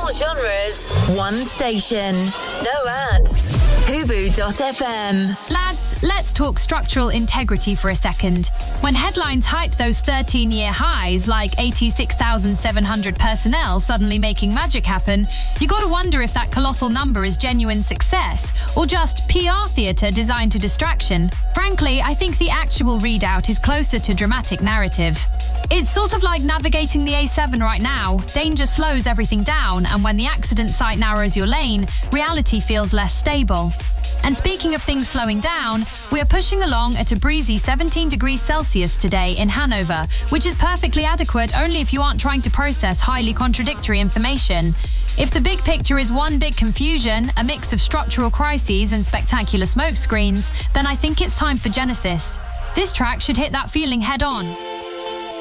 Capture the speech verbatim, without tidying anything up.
All genres, one station. No ads. Hubu dot f m. Lads, let's talk structural integrity for a second. When headlines hype those thirteen-year highs, like eighty-six thousand seven hundred personnel suddenly making magic happen, you gotta wonder if that colossal number is genuine success, or just P R theatre designed to distraction. Frankly, I think the actual readout is closer to dramatic narrative. It's sort of like navigating the A seven right now. Danger slows everything down, and when the accident site narrows your lane, reality feels less stable. And speaking of things slowing down, we are pushing along at a breezy seventeen degrees Celsius today in Hanover, which is perfectly adequate only if you aren't trying to process highly contradictory information. If the big picture is one big confusion, a mix of structural crises and spectacular smokescreens, then I think it's time for Genesis. This track should hit that feeling head on.